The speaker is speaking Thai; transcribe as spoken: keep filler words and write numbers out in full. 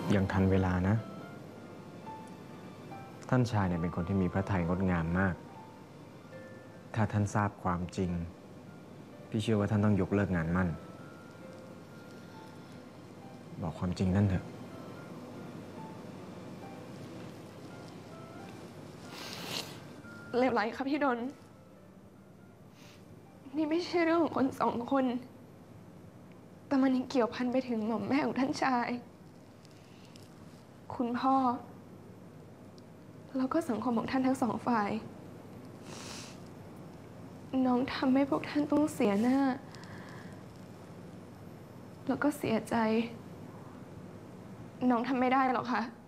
ยังทันเวลานะท่านชายเนี่ยเป็นคนที่มีพระทัยงดงามมากถ้าท่านทราบความจริงพี่เชื่อว่าท่านต้องยกเลิกงานมั่นบอกความจริงท่านเถอะเลวไหลค่ะพี่ดนนี่ไม่ใช่เรื่องของคนสองคนแต่มันยังเกี่ยวพันไปถึงหม่อมแม่ของท่านชายคุณพ่อแล้วก็สังคมของท่านทั้งสองฝ่ายน้องทำให้พวกท่านต้องเสียหน้าแล้วก็เสียใจน้องทำไม่ได้หรอกค่ะ